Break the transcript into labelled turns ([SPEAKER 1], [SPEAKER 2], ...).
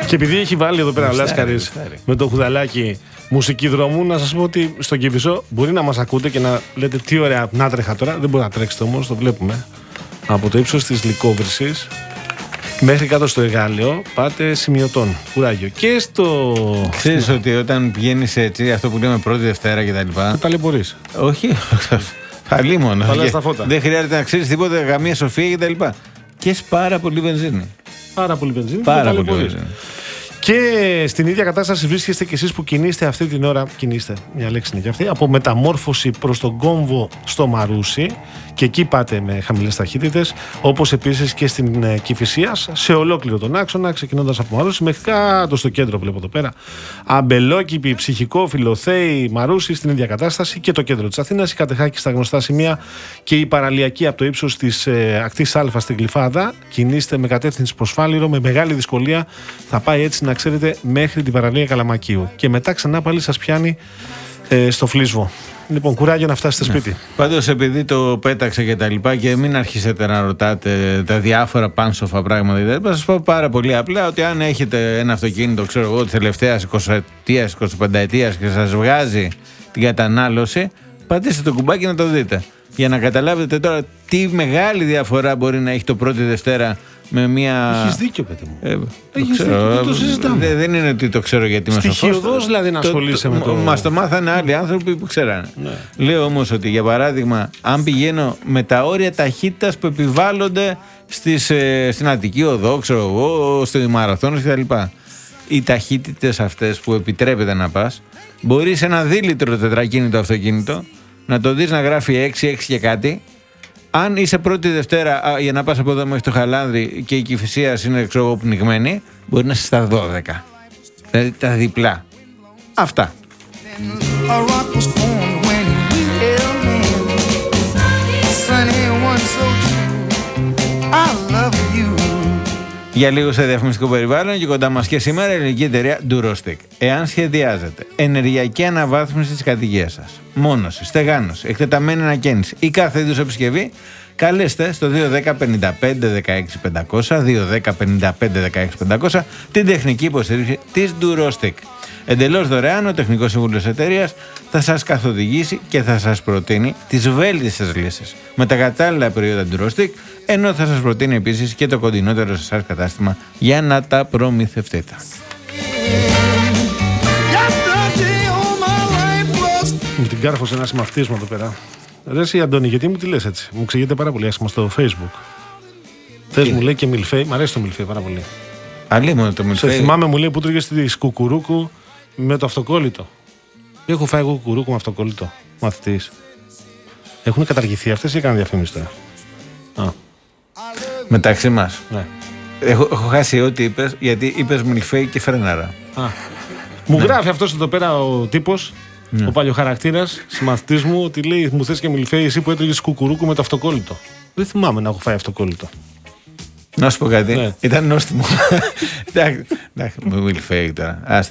[SPEAKER 1] Και επειδή έχει βάλει εδώ πέρα ο Λάσκαρης με το χουδαλάκι μουσική δρόμου, να σας πω ότι στον Κηφισό μπορεί να μας ακούτε και να λέτε τι ωραία να τρέχα τώρα. Δεν μπορεί να τρέξετε όμως, το βλέπουμε. Από το ύψος της Λυκόβρυσης μέχρι κάτω στο Εγάλεο πάτε σημειωτών. Κουράγιο. Και στο.
[SPEAKER 2] Ξέρεις ότι όταν πηγαίνεις έτσι, αυτό που λέμε πρώτη Δευτέρα κτλ.
[SPEAKER 1] Θα ταλαιπωρείς.
[SPEAKER 2] Όχι. Παλί μόνο.
[SPEAKER 1] Στα φώτα.
[SPEAKER 2] Δεν χρειάζεται να ξέρεις τίποτα, καμία σοφία κτλ. Και έχει πάρα πολύ βενζίνη.
[SPEAKER 1] Πάρα πολύ βενζίνη.
[SPEAKER 2] Πάρα πολύ βενζίνη.
[SPEAKER 1] Και στην ίδια κατάσταση βρίσκεστε κι εσείς που κινείστε αυτή την ώρα. Κινείστε, μια λέξη είναι και αυτή. Από Μεταμόρφωση προς τον Κόμβο στο Μαρούσι. Και εκεί πάτε με χαμηλές ταχύτητες. Όπως επίσης και στην Κηφισίας, σε ολόκληρο τον άξονα, ξεκινώντας από Μαρούσι μέχρι κάτω στο κέντρο, βλέπω εδώ πέρα. Αμπελόκηπη, Ψυχικό, Φιλοθέη, Μαρούσι στην ίδια κατάσταση. Και το κέντρο της Αθήνας, η Κατεχάκη στα γνωστά σημεία και η παραλιακή από το ύψος της ακτής Α στην Γλυφάδα. Κινείστε με κατεύθυνση προς Φάληρο, με μεγάλη δυσκολία. Θα πάει έτσι, να ξέρετε, μέχρι την παραλία Καλαμακίου. Και μετά ξανά πάλι σας πιάνει στο Φλίσβο. Λοιπόν, κουράγιο να φτάσετε σπίτι.
[SPEAKER 2] Πάντως, επειδή το πέταξε και τα λοιπά, και μην αρχίσετε να ρωτάτε τα διάφορα πάνσοφα πράγματα, θα σας πω πάρα πολύ απλά ότι αν έχετε ένα αυτοκίνητο, ξέρω εγώ, της τελευταίας 20ετίας, 25ετίας και σας βγάζει την κατανάλωση, πατήστε το κουμπάκι να το δείτε. Για να καταλάβετε τώρα τι μεγάλη διαφορά μπορεί να έχει το πρώτη Δευτέρα με μια.
[SPEAKER 1] Έχεις δίκιο, παιδί μου.
[SPEAKER 2] Έχεις δίκιο, δεν το συζητάμε. Δεν είναι ότι το ξέρω γιατί μας το
[SPEAKER 1] στοιχειοδός δηλαδή να ασχολείσαι με το.
[SPEAKER 2] Μας το μάθανε άλλοι άνθρωποι που ξέρανε.
[SPEAKER 1] Ναι.
[SPEAKER 2] Λέω όμως ότι για παράδειγμα, αν πηγαίνω με τα όρια ταχύτητας που επιβάλλονται στην Αττική Οδό, ξέρω εγώ, στη Μαραθώνες κτλ. Οι ταχύτητες αυτές που επιτρέπεται να πας, μπορεί σε ένα δίλητρο τετρακίνητο αυτοκίνητο να το δεις να γράφει 6 και κάτι. Αν είσαι πρώτη Δευτέρα για να πας από εδώ μέχρι το Χαλάνδρι και η Κηφισίας είναι, ξέρω εγώ, πνιγμένη, μπορεί να είσαι στα 12. Δηλαδή τα διπλά. Αυτά. Για λίγο σε διαφημιστικό περιβάλλον και κοντά μας και σήμερα η ελληνική εταιρεία Durostic. Εάν σχεδιάζετε ενεργειακή αναβάθμιση της κατοικίας σας, μόνωση, στεγάνωση, εκτεταμένη ανακαίνιση ή κάθε είδους επισκευή, καλέστε στο 210-55-16-500, 210-55-16-500 την τεχνική υποστήριξη της Durostic. Εντελώς δωρεάν, ο τεχνικός σύμβουλος εταιρείας θα σας καθοδηγήσει και θα σας προτείνει τις βέλτιστες λύσεις με τα κατάλληλα προϊόντα Durostic, ενώ θα σας προτείνει επίσης και το κοντινότερο σε εσάς κατάστημα για να τα προμηθευτείτε.
[SPEAKER 1] Μου την κάρφωσε ένα συμμαυτίσμα εδώ πέρα. Ρε εσύ Αντώνη, γιατί μου τη λες έτσι? Μου εξηγείται πάρα πολύ άσχημα στο Facebook. Θες μου λέει και μιλφέι, μ' αρέσει το μιλφέι πάρα πολύ.
[SPEAKER 2] Αλλήμον το μιλφέι.
[SPEAKER 1] Σε θυμάμαι, μου λέει που τρώγες τη κουκουρούκου με το αυτοκόλλητο. Έχω φάει εγώ κουκουρούκου με αυτοκόλλητο, μαθητής. Έχουν καταργηθεί αυτές ή έκαναν διαφήμιση τώρα?
[SPEAKER 2] Μεταξύ μας.
[SPEAKER 1] Ναι.
[SPEAKER 2] Έχω χάσει ό,τι είπες, γιατί είπες μιλφέι και φρέναρα.
[SPEAKER 1] Μου γράφει αυτός εδώ πέρα ο τύπος, ο παλιοχαρακτήρας, συμμαθητής μου, ότι λέει μου θες και μιλφέι εσύ που έτρωγες κουκουρούκου με το αυτοκόλλητο. Δεν θυμάμαι να έχω φάει αυτοκόλλητο.
[SPEAKER 2] Να σου πω κάτι.
[SPEAKER 1] Ναι.
[SPEAKER 2] Ήταν νόστιμο. Εντάξει, μιλφέι τώρα.